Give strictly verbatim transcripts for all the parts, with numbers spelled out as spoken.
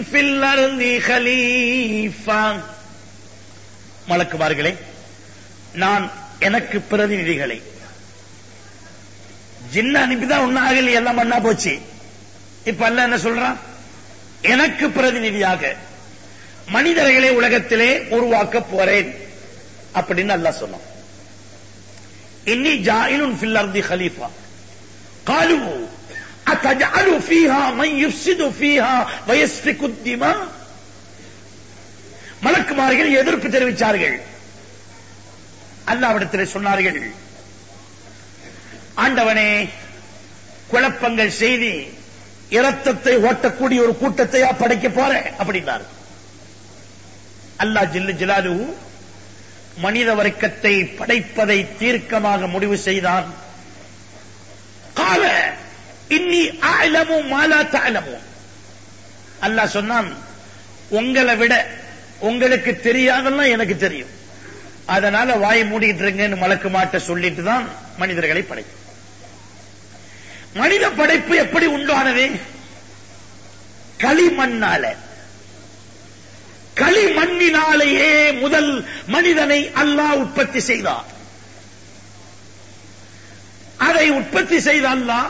Fill அர்தி கலீஃபா. மலக்குமார்களே, நான் எனக்கு பிரதிநிதிகளை ஜின்ன அனுப்பிதான் ஒன்னாகல, எல்லாம் பண்ணா போச்சு. இப்ப அல்லாஹ் என்ன சொல்றான்? எனக்கு பிரதிநிதியாக மனிதர்களை உலகத்திலே உருவாக்க போறேன் அப்படின்னு அல்லாஹ் சொன்னான். இன்னி ஜாயிலுன் ஃபில் அர்தி கலீஃபா. قالوا أتجعل فيها من يفسد فيها ويسفك الدماء. மலக்குமார்கள் எதிர்ப்பு தெரிவித்தார்கள். அல்லாஹ்விடத்தில் சொன்னார்கள், ஆண்டவனே, குழப்பங்கள் செய்தி இரத்தத்தை ஓட்டக்கூடிய ஒரு கூட்டத்தையா படைக்க போற அப்படின்னார். அல்லாஹ் ஜல்ல ஜலாலுஹு மனித வர்க்கத்தை படைப்பதை தீர்க்கமாக முடிவு செய்தான். கால இன்னி அஅலமு மா லா தஅலமூன். அல்லாஹ் சொன்னான், உங்களை விட உங்களுக்கு தெரியாதெல்லாம் எனக்கு தெரியும், அதனால வாயை மூடிட்டு இருங்கன்னு மலக்கு மாட்ட சொல்லிட்டு தான் மனிதர்களை படைக்கும். மனித படைப்பு எப்படி உண்டானது? களிமண்ணால. களிமண்ணினாலேயே முதல் மனிதனை அல்லாஹ் உற்பத்தி செய்தார். அதை உற்பத்தி செய்த அல்லாஹ்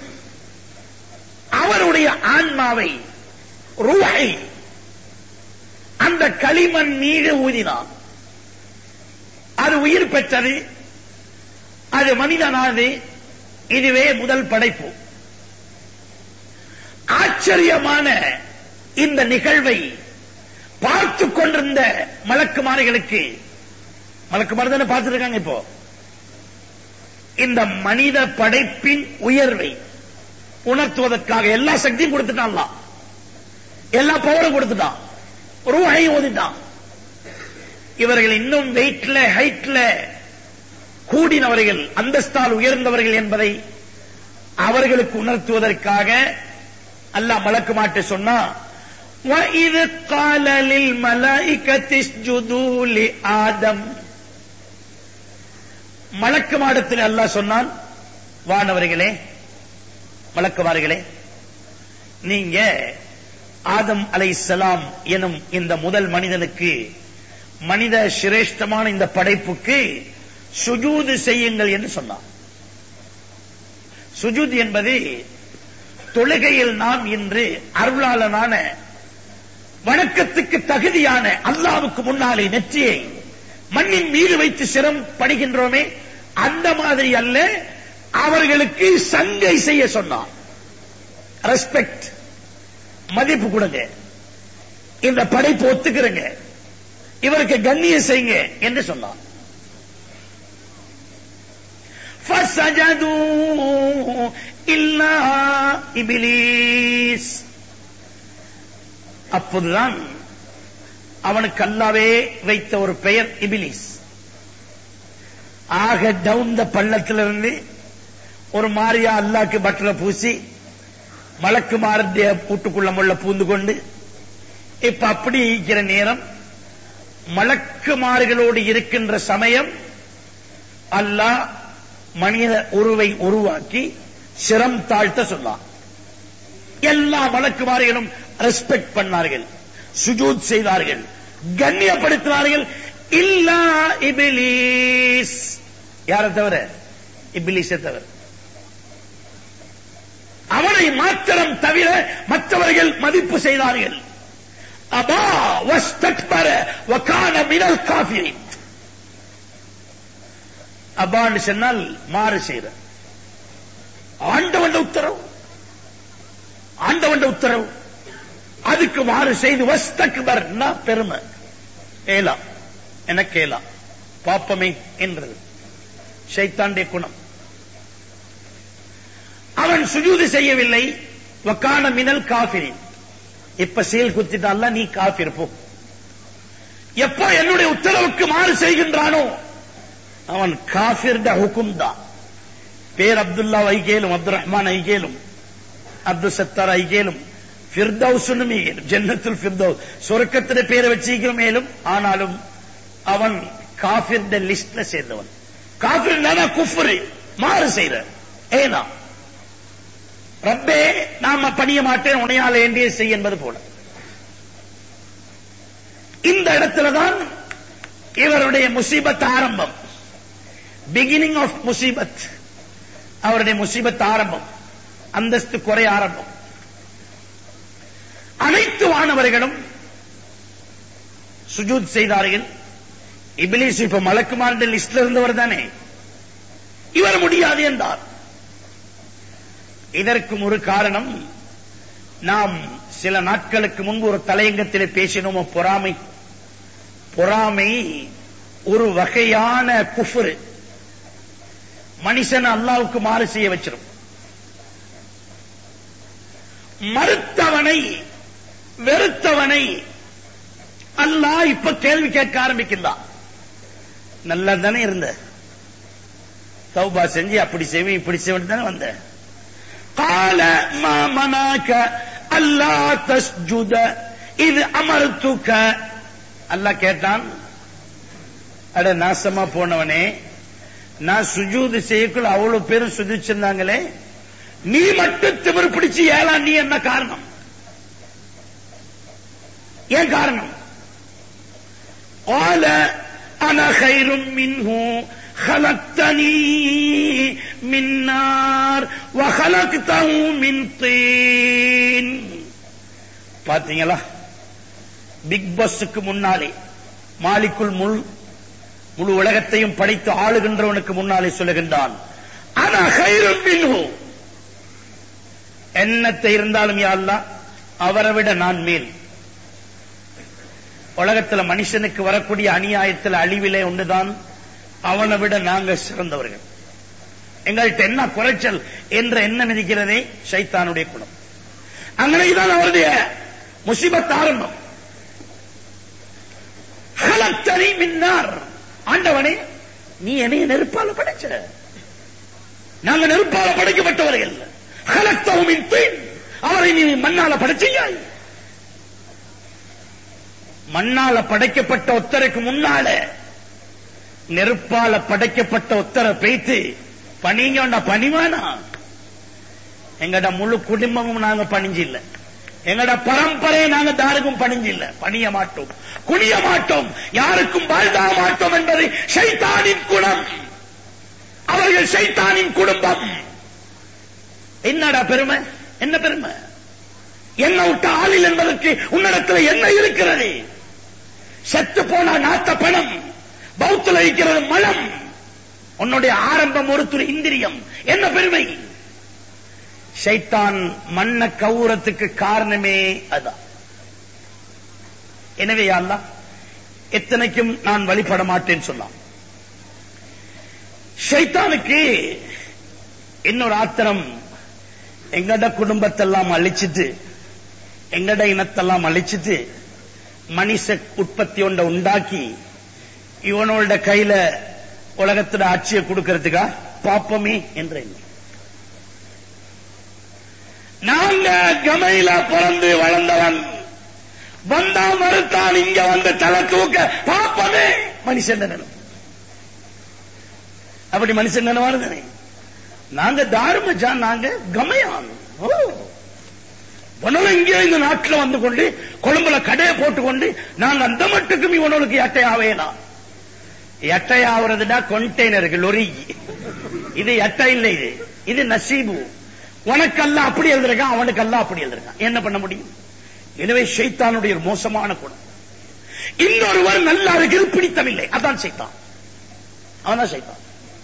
அவருடைய ஆன்மாவை, ரூஹை அந்த களிமண் மீது ஊதினார். அது உயிர் பெற்றது, அது மனிதனானது. இதுவே முதல் படைப்பு. ஆச்சரியமான இந்த நிகழ்வை பார்த்து கொண்டிருந்த மலக்குமார்களுக்கு, மலக்குமார் தானே பார்த்துட்டு இருக்காங்க, இப்போ இந்த மனித படைப்பின் உயர்வை உணர்த்துவதற்காக எல்லா சக்தியும் கொடுத்துட்டான், எல்லா பவரும் கொடுத்துட்டான், ரூஹையும் ஓதிட்டான். இவர்கள் இன்னும் வெயிட்ல ஹைட்ல கூடினவர்கள், அந்தஸ்தால் உயர்ந்தவர்கள் என்பதை அவர்களுக்கு உணர்த்துவதற்காக அல்லாஹ் மலக்கு மாட்டு சொன்னா, وَإِذْ قَالَ لِلْمَلَائِكَةِ اسْجُدُوا لِآدَمَ. மலக்கு மாடத்தில் அல்லாஹ் சொன்னான், வானவர்களே, மலக்குமார்களே, நீங்க ஆதம் அலைஹிஸ்ஸலாம் எனும் இந்த முதல் மனிதனுக்கு, மனித சிரேஷ்டமான இந்த படைப்புக்கு சுஜூது செய்யுங்கள் என்று சொன்னார். சுஜூத் என்பது தொழுகையில் நாம் இன்று அருளாளனான வணக்கத்துக்கு தகுதியான அல்லாஹ்வுக்கு முன்னாலே நெற்றியை மண்ணின் மீது வைத்து சிரம் படுகின்றோமே, அந்த மாதிரி அல்ல, அவர்களுக்கு சங்கை செய்ய சொன்னார். ரெஸ்பெக்ட், மதிப்பு கொடுங்க, இந்த படைப்பு ஒத்துக்கிறங்க, இவருக்கு கண்ணியம் செய்யுங்க என்று சொன்னார். فَسَجَدُوا إِلَّا إِبْلِيسَ. அப்போதுதான் அவனுக்கு அல்லாவே வைத்த ஒரு பெயர் இபிலிஸ். ஆக டவுன் த பள்ளத்திலிருந்து ஒரு மாரியா அல்லாஹ்க்கு பட்டரை பூசி மலக்கு மாரத்திய பூட்டுக்குள்ள முள்ள பூந்து கொண்டு இப்ப அப்படி இருக்கிற நேரம், மலக்குமார்களோடு இருக்கின்ற சமயம் அல்லாஹ் மனித உருவை உருவாக்கி சிரம் தாழ்த்த சொன்னான். எல்லா மலக்குமார்களும் ரெஸ்பெக்ட் பண்ணார்கள், சுஜூத் செய்தார்கள், கண்ணியப்படுத்தினார்கள். இல்லா இபிலிஸ், யாரை தவிர? இபிலிஸை தவிர. அவனை மாத்திரம் தவிர மற்றவர்கள் மதிப்பு செய்தார்கள். அபா வஸ்தக்பர வகான மினல் காஃபிரின். அபான்னு சொன்னால் மாறு செய்யற. ஆண்டவன் உத்தரவு, ஆண்டவன் உத்தரவு, அதுக்கு மாறு செய்து வஸ்தக்பர்னா பெருமை, ஏலா எனக்கு ஏலா பாப்பமே என்றது ஷைத்தானுடைய குணம். அவன் சுஜூது செய்யவில்லை. வகான மினல் காஃபிரின். இப்ப சீல் குத்திட்டான்ல, நீ காஃபிர் போ. எப்போ என்னுடைய உத்தரவுக்கு மாறு செய்கின்றானோ அவன் காஃபிர் ஹுக்கும் தான். பேர் அப்துல்லா ஐகேலும், அப்துல் ரஹ்மான் ஐகேலும், அப்துல் சத்தார் ஐகேலும், ஃபிர்தௌஸ் ஜன்னத்துல் ஃபிர்தௌஸ் சொர்க்கத்திலே பேரை வச்சிருக்கிறோம் மேலும். ஆனாலும் அவன் காஃபிர் லிஸ்ட்ல சேர்ந்தவன். காஃபிர் குஃப்ரு, மாறு செய்யற. ஏனா ரப்பே நாம பணிய மாட்டேன், உனையால ஏண்டிய செய் என்பது போல. இந்த இடத்துலதான் இவருடைய முசீபத் ஆரம்பம். பிகினிங் ஆஃப் முசீபத். அவருடைய முசீபத் ஆரம்பம், அந்தஸ்து குறை ஆரம்பம். அனைத்து வானவர்களும் சுஜூத் செய்தார்கள். இப்லீஸ் இப்ப மலக்குமார்ந்த லிஸ்ட்ல இருந்தவர் தானே, இவர் முடியாது என்றார். இதற்கும் ஒரு காரணம், நாம் சில நாட்களுக்கு முன்பு ஒரு தலையங்கத்திலே பேசினோமோ, பொறாமை. பொறாமை ஒரு வகையான குஃப்ர். மனுஷன் அல்லாஹ்வுக்கு மாறு செய்ய வச்சிரும். மறுத்தவனை வெறுத்தவனை அல்லாஹ் இப்ப கேள்வி கேட்க ஆரம்பிக்கிறான். நல்லா தானே இருந்த, தௌபா செஞ்சு அப்படி செய்வேன் இப்படி செய்வேன் தானே வந்த. கால மா மனாக அல்லா தஸ்ஜுத இது அமர்த்துக. அல்லாஹ் கேட்டான், அட நாசமா போனவனே, நான் சுஜூது செய்யக்குள்ள அவ்வளவு பேரும் சுஜிச்சிருந்தாங்களே, நீ மட்டும் திமிர் பிடிச்சு ஏலா, நீ என்ன காரணம்? ஏன் காரணம்? قال انا خير منه خلقتني من نار وخلقته من طين. பாத்தீங்களா, பிக் பாஸ்க்கு முன்னாலே, மாலிக்குல் முல் முழு உலகத்தையும் படைத்து ஆளுகின்றவனுக்கு முன்னாலே சொல்லுகின்றான், انا خير منه. என்னத்தை இருந்தாலும் யா அல்லாஹ், அவரை விட நான் மேல். உலகத்தில் மனுஷனுக்கு வரக்கூடிய அநியாயத்தில் அழிவிலே ஒன்றுதான், அவனை விட நாங்க சிறந்தவர்கள். எங்கள்கிட்ட என்ன குறைச்சல் என்ற எண்ணம் இருக்கிறதே ஷைத்தானுடைய குணம். அங்கனைதான் அவருடைய முசீபத் ஆரம்பம். ஹலக்தனி மின் நார். ஆண்டவனே, நீ என்னை நெருப்பால படைச்ச, நாங்க நெருப்பால படைக்கப்பட்டவர்கள். ஹலக்தஹு மின் தீன். அவரை நீ மண்ணால படைச்சியாய். மண்ணால படைக்கப்பட்ட ஒத்தருக்கு முன்னால நெருப்பால படைக்கப்பட்ட ஒத்தரை பேய்த்து பணிங்க பணிவானா? எங்கட முழு குடும்பமும் நாங்க பணிஞ்சு இல்ல, எங்கட பரம்பரையை நாங்க தாருக்கும் பணிஞ்சு இல்ல, பணிய மாட்டோம், குனிய மாட்டோம், யாருக்கும் வாழ்தா மாட்டோம் என்பது ஷைத்தானின் குணம். அவர்கள் ஷைத்தானின் குடும்பம். என்னடா பெருமை? என்ன பெருமை? என்ன விட்ட ஆளில் என்பதற்கு உன்னிடத்தில் என்ன இருக்கிறது? செத்து போன நாத்த பணம், பௌத்துல இருக்கிறது மலம். உன்னுடைய ஆரம்பம் ஒரு துளி இந்திரியம். என்ன பெருமை? ஷைத்தான் மண்ண கவுரத்துக்கு காரணமே அதான். எனவே யா அல்லாஹ், எத்தனைக்கும் நான் வழிபட மாட்டேன்னு சொன்னான். ஷைத்தானுக்கு இன்னொரு ஆத்திரம், எங்கட குடும்பத்தெல்லாம் அழிச்சிட்டு, எங்கட இனத்தெல்லாம் அழிச்சிட்டு, மனுஷ உற்பத்தி ஒன்றை உண்டாக்கி இவனோட கையில உலகத்துல ஆட்சியை கொடுக்கிறதுக்கா பாப்பமே என்ற எண்ணம். நாங்க கமையில பிறந்து வளர்ந்தவன், வந்தா மறுத்தான், இங்க வந்து தலை தூக்க பாப்பமே மனுஷன் நினைவு. அப்படி மனுஷன் நினைவாரு. நாங்க தாருமஜா, நாங்க கமையான். இங்கே இந்த நாட்டில் வந்து கொண்டு கொழும்புல கடையை போட்டுக்கொண்டு நாங்க அந்த மட்டுக்கும் இவனுக்கு எட்டையாவேலாம். எட்டையாவதுடா கொண்டெய்னருக்கு லொரி. இது எட்டை இல்லை, இது இது நசீபு. உனக்கெல்லாம் அப்படி எழுதிருக்கான், அவனுக்கெல்லாம் அப்படி எழுதிருக்கான். என்ன பண்ண முடியும்? எனவே ஷைத்தானுடைய மோசமான குணம். இன்னொருவர் நல்ல அருகில் பிடித்தமில்லை, அதான் ஷைத்தான். அவன்தான் ஷைத்தான்.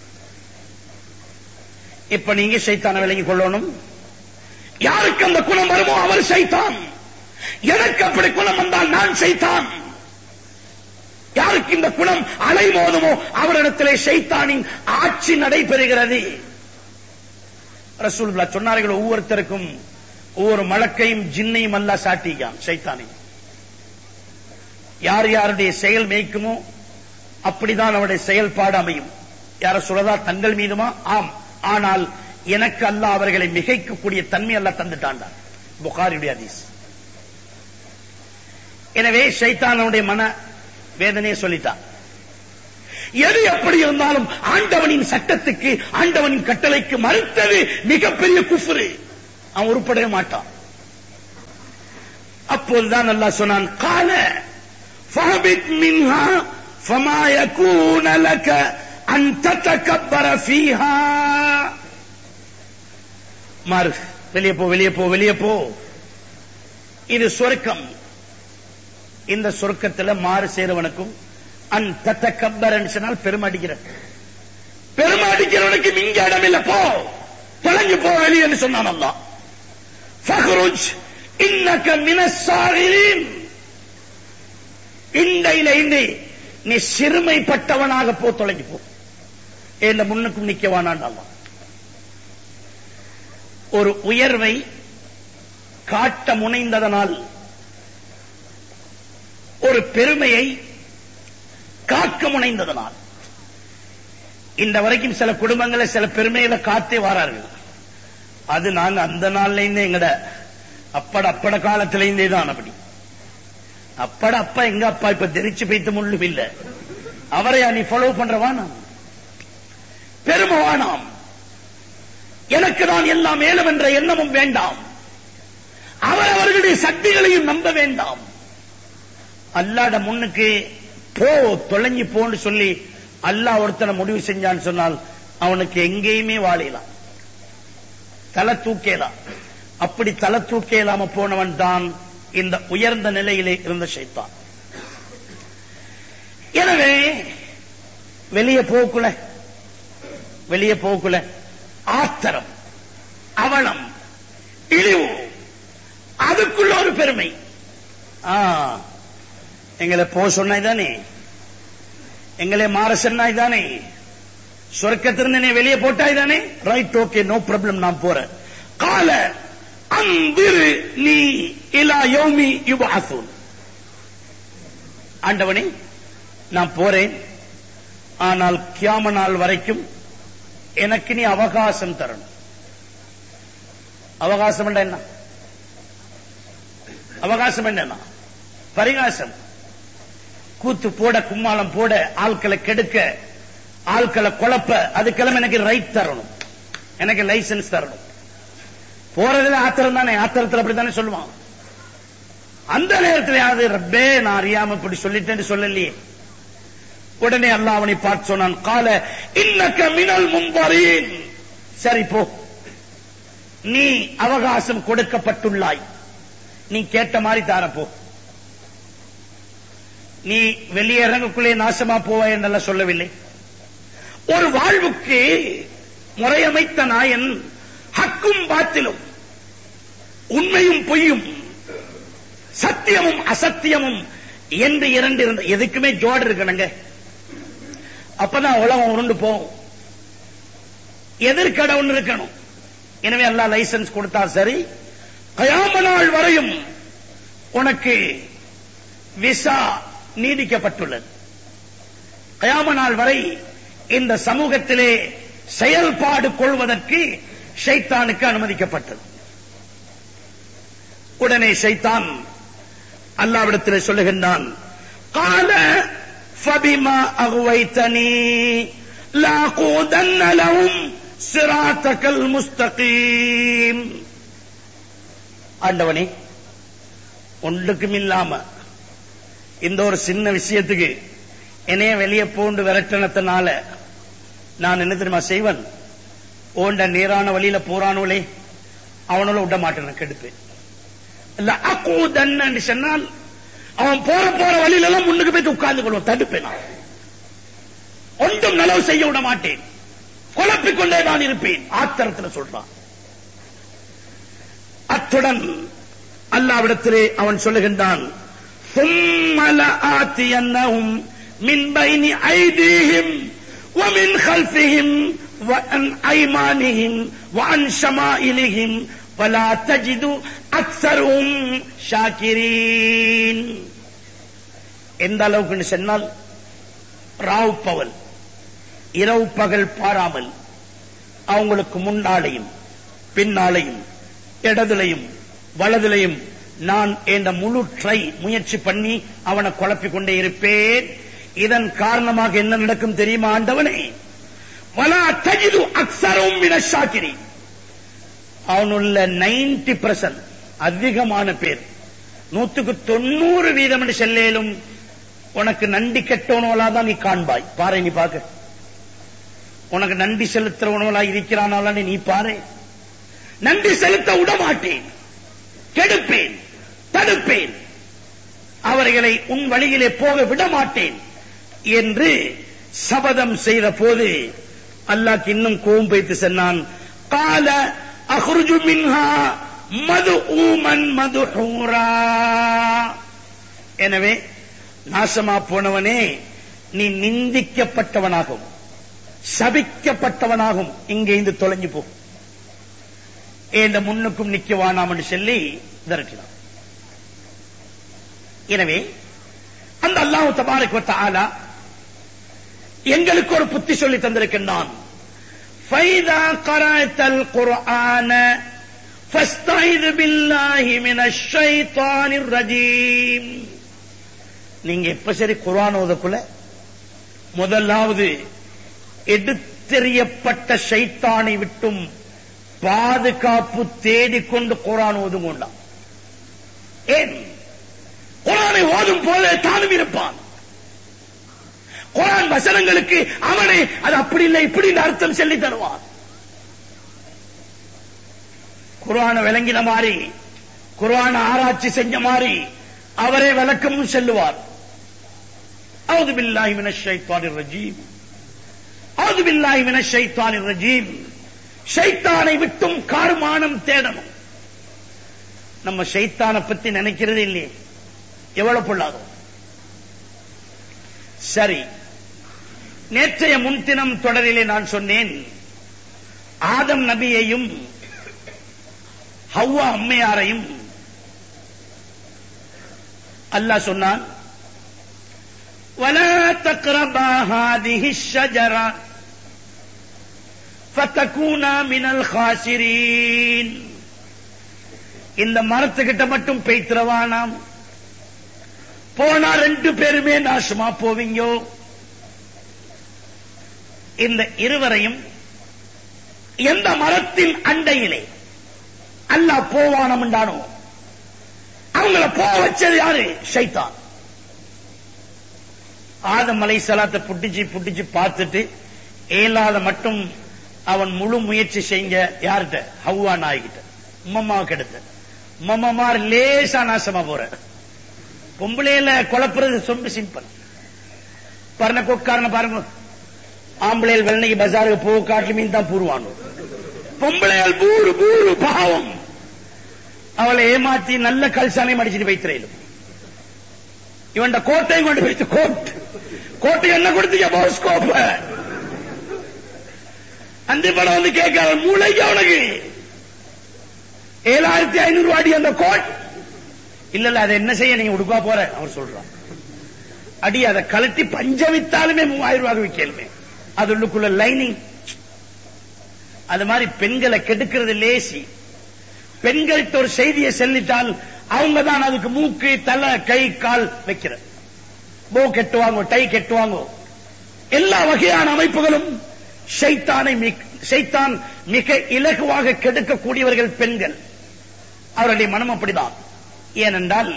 இப்ப நீங்க ஷைத்தான விலகி கொள்ளணும். யாருக்கு அந்த குணம் வருமோ அவர் ஷைத்தான். எனக்கு அப்படி குணம் வந்தால் நான் ஷைத்தான். யாருக்கு இந்த குணம் அலைமோதுமோ அவரிடத்திலே ஷைத்தானின் ஆட்சி நடைபெறுகிறது. ரசூலுல்லாஹ் சொன்னார்கள், ஒவ்வொருத்தருக்கும் ஒவ்வொரு மலக்கையும் ஜின்னையும் அல்லாஹ் சாட்டிக்கான், ஷைத்தானை. யார் யாருடைய செயல் மேய்க்குமோ அப்படிதான் அவருடைய செயல்பாடு அமையும். யார சொல்லதா தங்கள் மீதுமா? ஆம். ஆனால் எனக்கு அல்லாஹ் அவர்களை மிகைக்கக்கூடிய தன்மை அல்லாஹ் தந்துட்டான். புகாரியுடைய ஹதீஸ். எனவே ஷைத்தானுடைய மன வேதனையை சொல்லிட்டான். எது எப்படி இருந்தாலும் ஆண்டவனின் சட்டத்துக்கு, ஆண்டவனின் கட்டளைக்கு மறுத்தது மிகப்பெரிய குஃப்ரு. அவன் உருப்படவே மாட்டான். அப்போதுதான் அல்லாஹ் சொன்னான், கால فَهَبِطْ مِنْهَا فَمَا يَكُونَ لَكَ أَن تَتَكَبَّرَ فِيهَا. மாறு, வெளியே போ, வெளியே போ, வெளியே போ. இது சொர்க்கம். இந்த சொர்க்கத்துல மாறு சேருவனுக்கும் அன் தத்தக்கப்பர் சொன்னால் பெருமை அடிக்கிற பெருமை அடிக்கிறவனுக்கு இங்க இடம் இல்ல, போ, தொலைஞ்சு போ வெளியே சொன்னான் அல்லாஹ். ஃபக்ருஜ் இன்னக மினஸ் சாகிரீன். இண்டையில இண்டி நீ சிறுமைப்பட்டவனாக போ, தொலைஞ்சு போ, என்ன முன்னுக்கும் நிக்கவானான் அல்லாஹ். ஒரு உயர்வை காட்ட முனைந்ததனால் ஒரு பெருமையை காக்க முனைந்ததனால் இந்த வரைக்கும் சில குடும்பங்களை சில பெருமைகளை காத்தே வாரார்கள். அது நாங்க அந்த நாள்ல இருந்தே எங்கட அப்பட அப்பட காலத்தில இருந்தே தான் அப்படி. அப்பட அப்பா எங்க அப்பா இப்ப தெரிச்சு பைத்து முள்ளும் இல்ல, அவரையா நீ ஃபாலோ பண்றவானாம், பெருமை வானாம். எனக்கு தான் எல்லாம் மேலும் என்ற எண்ணமும் வேண்டாம், அவர் அவர்களுடைய சக்திகளையும் நம்ப வேண்டாம். அல்லாஹ்ட முன்னுக்கு போ, தொலைஞ்சு போன்னு சொல்லி அல்லாஹ் ஒருத்தனை முடிவு செஞ்சான்னு சொன்னால் அவனுக்கு எங்கேயுமே வாழலாம், தலை தூக்கலாம். அப்படி தலை தூக்கலாம போனவன் தான் இந்த உயர்ந்த நிலையிலே இருந்த ஷைத்தான். எனவே வெளியே போக்குல வெளியே போக்குல ஆத்திரம், அவலம், இழிவு, அதுக்குள்ள ஒரு பெருமை. எங்களை போ சொன்னாய் தானே, எங்களை மாற சொன்னாய் தானே, சொர்க்கத்திலிருந்து நீ வெளியே போட்டாய் தானே, ரைட், ஓகே, நோ ப்ராப்ளம், நான் போறேன். கால அந்திரு நீ இலா யௌமி யுபஅஸூன். ஆண்டவனே நான் போறேன், ஆனால் கியாம நாள் வரைக்கும் எனக்கு நீ அவகாசம் தரணும். அவகாசம் என்ன? அவகாசம் என்ன? பரிகாசம். கூத்து போட, கும்மாளம் போட, ஆட்களை கெடுக்க, ஆட்களை குழப்ப, அதுக்கெல்லாம் எனக்கு ரைட் தரணும், எனக்கு லைசன்ஸ் தரணும். போறதுல ஆத்திரம் தானே, ஆத்திரத்தில் அப்படித்தானே சொல்லுவான். அந்த நேரத்தில் யாரு ரப்பே நான் அறியாம இப்படி சொல்லிட்டேன்னு சொல்லலையே. உடனே அல்லாஹ் அவனை பார்த்து சொன்னான், கால இன்னக மினல் முன்தரீன். சரி போ, நீ அவகாசம் கொடுக்கப்பட்டுள்ளாய், நீ கேட்ட மாதிரி தார போ. நீ வெளியே இறங்கக்குள்ளே நாசமா போவாய் என்றெல்லாம் சொல்லவில்லை. ஒரு வாழ்வுக்கு முறையமைத்த நாயன் ஹக்கும் பாத்திலும், உண்மையும் பொய்யும், சத்தியமும் அசத்தியமும் என்று இரண்டு இருந்த எதுக்குமே ஜோடு இருக்கணுங்க. அப்பதான் உலகம் உருண்டு போகும். எதிர்கடை ஒன்று இருக்கணும். எனவே அல்லாஹ் லைசன்ஸ் கொடுத்தா சரி, கயாம நாள் வரையும் உனக்கு விசா நீடிக்கப்பட்டுள்ளது. கயாம நாள் வரை இந்த சமூகத்திலே செயல்பாடு கொள்வதற்கு ஷைத்தானுக்கு அனுமதிக்கப்பட்டது. உடனே ஷைத்தான் அல்லாஹ்விடத்திலே சொல்லுகின்றான், கால ஃபபிமா அகுவைதனி லாகூதன்ன லஹும் சிராத்தகல் முஸ்தகீம். ஆண்டவனே ஒன்றுக்கும் இல்லாம இந்த ஒரு சின்ன விஷயத்துக்கு என்னைய வெளியே போண்டு விரட்டனத்தினால நான் என்ன தெரியுமா செய்வன்? ஓண்ட நேரான வழியில போறானோலே அவனோட விட மாட்டேன், கெடுப்பேன். சொன்னால் அவன் போற போற வழியில எல்லாம் முன்னுக்கு போய் உட்கார்ந்து கொள்வோம், தடுப்பேன். நான் ஒன்றும் நலவு செய்ய விட மாட்டேன், குழப்பிக் கொண்டே நான் இருப்பேன். ஆத்திரத்தில் சொல்றான். அத்துடன் அல்லாஹ்விடத்திலே அவன் சொல்லுகின்றான், ثُمَّ لَآتِيَنَّهُمْ مِنْ بَيْنِ أَيْدِيهِمْ وَمِنْ خَلْفِهِمْ وَعَنْ أَيْمَانِهِمْ وَعَنْ شَمَائِلِهِمْ وَلَا تَجِدُ أَكْثَرَهُمْ شَاكِرِينَ. எந்த அளவுக்கு சொன்னால், ராவ் பகல், இரவு பகல் பாராமல் அவங்களுக்கு முன்னாலையும் பின்னாலையும் இடதுலையும் வலதுலையும் நான் என்ற முழு ட்ரை முயற்சி பண்ணி அவனை குழப்பிக் கொண்டே இருப்பேன். இதன் காரணமாக என்ன நடக்கும் தெரியுமா ஆண்டவனே? வலா தஜிது அக்ஸரஹும் மினஷ் ஷாக்கிரீன். அவனுள்ள நைன்டி பர்சன்ட் அதிகமான பேர், நூற்றுக்கு தொண்ணூறு வீதம் என்று செல்லேலும் உனக்கு நன்றி கெட்டவனோலாதான் நீ காண்பாய். பாரு, நீ பாக்க. உனக்கு நன்றி செலுத்துறவனோலா இருக்கிறானால நீ பாரு. நன்றி செலுத்த விடமாட்டேன், கெடுப்பேன், தடுப்பேன், அவர்களை உன் வழியிலே போக விடமாட்டேன் என்று சபதம் செய்த போது அல்லாஹ் இன்னும் கோபம் வைத்து சொன்னான், கால அஹ்ருஜு மின்ஹா மதுஊமன் மதுஹூரா. எனவே நாசமா போனவனே, நீ நிந்திக்கப்பட்டவனாகும், சபிக்கப்பட்டவனாகும், இங்கே இருந்து தொலைஞ்சு போ, இந்த முன்னுக்கும் நிக்க வேணாம் என்று சொல்லி விரட்டினான். எனவே அந்த அல்லாஹ் தபாரக வ தஆலா எங்களுக்கு ஒரு புத்தி சொல்லி தந்திருக்கின்றான். ஃபைதா கரஅத்தல் குர்ஆன ஃபஸ்தைது பில்லாஹி மினஷ் ஷைத்தானிர் ரஜீம். நீங்க எப்ப சரி குர்ஆன் ஓதக்குள்ள முதலாவது எடுத்தெறியப்பட்ட ஷைத்தானை விட்டும் பாதுகாப்பு தேடிக்கொண்டு குர்ஆன் ஓதுங்கொண்டா. ஏன்? குர்ஆனை ஓதும் போல தானும் இருப்பான். குர்ஆன் வசனங்களுக்கு அவனை அது அப்படி இல்லை இப்படி அர்த்தம் சொல்லி தருவான். குர்ஆனை விளங்கின மாதிரி, குர்ஆனை ஆராய்ச்சி செஞ்ச மாதிரி அவரே விளக்கமும் சொல்லுவார். அவுது பில்லாஹி மினஷ் ஷைத்தானிர் ரஜீம், அவுது பில்லாஹி மினஷ் ஷைத்தானிர் ரஜீம். ஷைத்தானை விட்டும் கார்மானம் தேடணும். நம்ம ஷைத்தானை பத்தி நினைக்கிறது இல்லையே, எவ்வளவு பொல்லாதோ. சரி, நேற்றைய முன்தினம் தொடரிலே நான் சொன்னேன், ஆதம் நபியையும் ஹவ்வா அம்மையாரையும் அல்லாஹ் சொன்னான், وَلَا تَقْرَبَا هَذِهِ الشَّجَرَةَ فَتَكُونَا مِنَ الْخَاسِرِينَ. இந்த மரத்துக்கிட்ட மட்டும் பேய்த்திரவானாம், போனா ரெண்டு பேருமே நாசமா போவீங்க. இந்த இருவரையும் எந்த மரத்தின் அண்டையிலே அல்லாஹ் போவானம் என்றானோ அவங்கள போக வச்சது யாரு? ஷைத்தான். ஆதம் அலைஹிஸ்ஸலாத்தை புட்டிச்சு புட்டிச்சு பார்த்துட்டு ஏலாத மட்டும் அவன் முழு முயற்சி செய்ய யார்கிட்ட? ஹவ்வா நாய்கிட்ட, உம்மம்மாவுக்கு எடுத்த. உம்மம்மார் லேசா நாசமா போற. பொம்பளையில குழப்புறது ரொம்ப சிம்பிள். பர்ண கொக்காரன பாருங்க, ஆம்பளையில் வெள்ளனைக்கு பஜாருக்கு போக காட்டு மீன் தான் பூருவானு. பொம்பளையால் பூரு பூரு பாவம். அவளை ஏமாத்தி நல்ல கல்சாலையும் அடிச்சுட்டு வைத்திரையிலும். இவன் கோட்டையும் கொண்டு வைத்து கோட் கோட்டை என்ன கொடுத்தீங்க? போஸ்கோப்ப அந்த படம் வந்து கேட்க மூளைக்கு அவனுக்கு ஏழாயிரத்தி ஐநூறு ரூபாடி அந்த கோட். இல்ல இல்ல அதை என்ன செய்ய நீங்க உடுப்பா போற அவர் சொல்றான். அடி அதை கலட்டி பஞ்ச வித்தாலுமே மூவாயிரம் ரூபாய் விற்கலுமே, அது உள்ளுக்குள்ள லைனிங். அது மாதிரி பெண்களை கெடுக்கிறது லேசி. பெண்கள்கிட்ட ஒரு செய்தியை செல்லிட்டால் அவங்க தான் அதுக்கு மூக்கு தலை கை கால் வைக்கிற. போ கெட்டுவாங்க, டை கெட்டுவாங்க. எல்லா வகையான அமைப்புகளும் ஷைத்தானை ஷைத்தான் மிக இலகுவாக கெடுக்கக்கூடியவர்கள் பெண்கள். அவருடைய மனம் அப்படிதான். ஏனென்றால்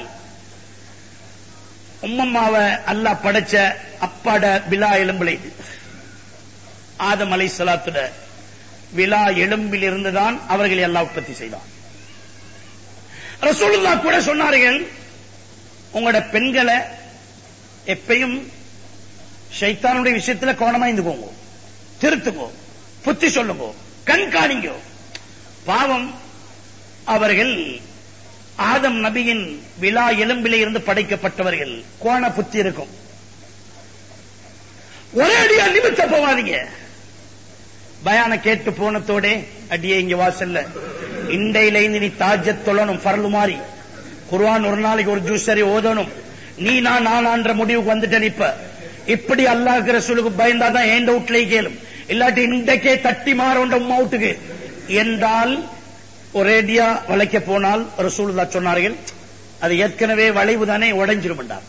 உம்மம்மாவை அல்லாஹ் படைச்ச அப்பாட விழா எலும்பிலை ஆதம் அலைஹிஸ்ஸலாத்துட விழா எலும்பில் இருந்துதான் அவர்களை அல்லாஹ் உற்பத்தி செய்தான். ரசூலுல்லாஹ் கூட சொன்னார்கள், உங்களோட பெண்களை எப்பயும் ஷைத்தானுடைய விஷயத்துல கவனமா இருந்துக்கோங்க, திருத்துக்கோ, புத்தி சொல்லுங்க, கண்காணிங்க. பாவம், அவர்கள் ஆதம் நபியின் விழா எலும்பிலே இருந்து படைக்கப்பட்டவர்கள். கோண புத்தி இருக்கும். ஒரே அடியா நிமித்த போவாதீங்க. பயான கேட்டு போனத்தோட அடியே இங்க வாசல்ல இண்டையில இருந்து நீ தாஜத் தொழணும், பரலு மாறி குர்ஆன் ஒரு நாளைக்கு ஒரு ஜூஸ் சரி ஓதணும். நீ நான் நானான்ற முடிவுக்கு வந்துட்டேன். இப்ப இப்படி அல்லாஹ்க்கு ரசூலுக்கு பயந்தாதான் ஏண்ட வீட்டுல கேளும், இல்லாட்டி இன்றைக்கே தட்டி மாறோண்ட உம்மா வீட்டுக்கு என்றால் ஒரேடியா வளைக்க போனால் ரசூலுல்லாஹ் சொன்னார்கள், அது ஏற்கனவே வளைவு தானே உடைஞ்சிரும் என்றார்.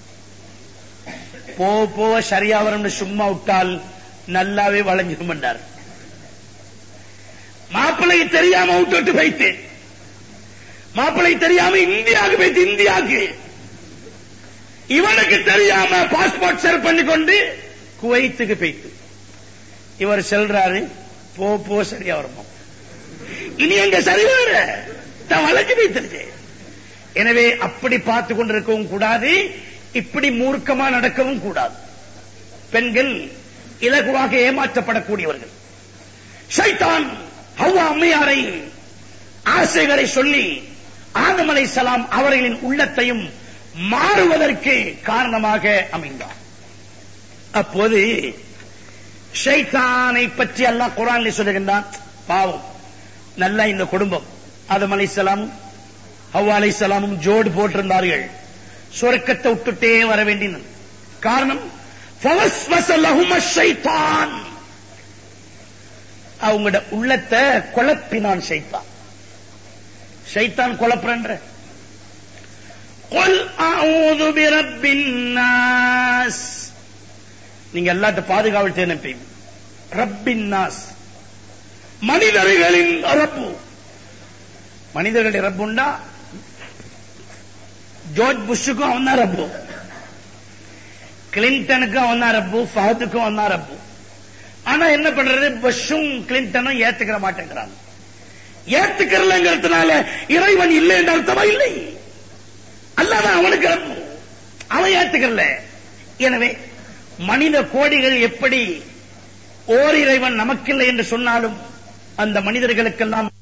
போ போவ சரியா வரும் சும்மா விட்டால் நல்லாவே வளைஞ்சிரும் என்றார். மாப்பிள்ளைக்கு தெரியாம விட்டு வைத்து, மாப்பிள்ளை தெரியாம இந்தியாவுக்கு வைத்து, இந்தியாவுக்கு இவனுக்கு தெரியாம பாஸ்போர்ட் சர்வ் பண்ணி கொண்டு குவைத்துக்கு போயிட்டு இவர் செல்றாரு. போ போ சரியா வருமா, இனி எங்க சரி வர தான் வழக்கு வைத்திருக்கு. எனவே அப்படி பார்த்து கொண்டிருக்கவும் கூடாது, இப்படி மூர்க்கமா நடக்கவும் கூடாது. பெண்கள் இலகுவாக ஏமாற்றப்படக்கூடியவர்கள். ஷைத்தான் ஹவ்வா அம்மையாரை ஆசைகளை சொல்லி ஆதம் அலைஹிஸ்ஸலாம் அவர்களின் உள்ளத்தையும் மாறுவதற்கு காரணமாக அமைந்தார். அப்போது ஷைத்தானை பற்றி அல்லாஹ் குர்ஆனில் சொல்லுகின்றான். பாவம், நல்ல இந்த குடும்பம் ஆதம் அலைஹிஸ்ஸலாமும் ஹவ்வா அலைஹிஸ்ஸலாமும் ஜோடு போட்டிருந்தார்கள். சொர்க்கத்தை விட்டுட்டே வர வேண்டியது. காரணம் ஃபவஸ்வஸ லஹும ஷைத்தான், அவங்களோட உள்ளத்தை குழப்பினான் ஷைத்தான். ஷைத்தான் குழப்பறன்ற குல் அஊது பிரப்பின் நாஸ், நீங்க எல்லாத்த பாதுகாவல் தேனப்பி. ரப்பின் நாஸ், மனிதர்களின் ரப்பு. மனிதர்களுடைய ரப்புண்டா ஜார்ஜ் புஷ்ஷுக்கும் அவன் தான் ரப்பு, கிளின்டனுக்கும் அவன் தான் ரப்பு, ஃபஹதுக்கும் அவன் தான் ரப்பு. ஆனா என்ன பண்றது, புஷ்ஷும் கிளின்டனும் ஏத்துக்கிற மாட்டேங்கிறாங்க. ஏத்துக்கிறலங்கிறதுனால இறைவன் இல்லை என்ற அர்த்தமா இல்லை, அல்லாதான் அவனுக்கு ரப்பு, அவன் ஏத்துக்கல. எனவே மனித கோடிகள் எப்படி ஓர் இறைவன் நமக்கில்லை என்று சொன்னாலும் அந்த மனிதர்களுக்கெல்லாம்